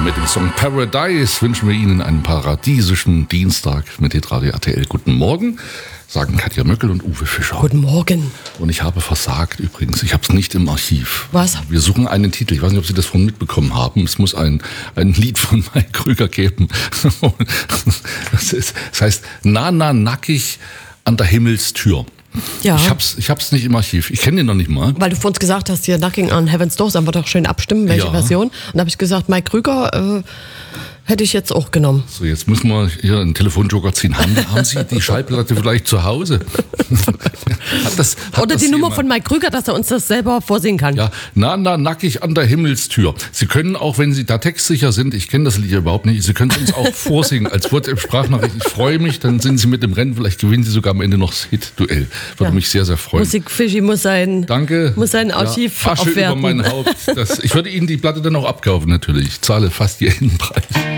Mit dem Song Paradise wünschen wir Ihnen einen paradiesischen Dienstag mit Hitradio RTL. Guten Morgen, sagen Katja Möckel und Uwe Fischer. Guten Morgen. Und ich habe versagt übrigens, ich habe es nicht im Archiv. Was? Wir suchen einen Titel, ich weiß nicht, ob Sie das von mitbekommen haben. Es muss ein Lied von Mike Krüger geben. Das heißt, na nackig an der Himmelstür. Ja. Ich hab's nicht im Archiv. Ich kenne den noch nicht mal. Weil du vor uns gesagt hast, hier Knocking on Heaven's Door, sollen wir doch schön abstimmen, welche Version. Und da habe ich gesagt, Mike Krüger hätte ich jetzt auch genommen. So, jetzt müssen wir hier einen Telefonjoker ziehen. Haben Sie die Schallplatte vielleicht zu Hause? Oder die Nummer von Mike Krüger, dass er uns das selber vorsingen kann. Ja, na nackig an der Himmelstür. Sie können auch, wenn Sie da textsicher sind, ich kenne das Lied ja überhaupt nicht, Sie können es uns auch vorsingen als WhatsApp-Sprachnachricht. Ich freue mich, dann sind Sie mit im Rennen, vielleicht gewinnen Sie sogar am Ende noch das Hit-Duell. Würde mich sehr, sehr freuen. Musik-Fischi muss sein Archiv Asche aufwerten. über mein Haupt. Ich würde Ihnen die Platte dann auch abkaufen natürlich. Ich zahle fast jeden Preis.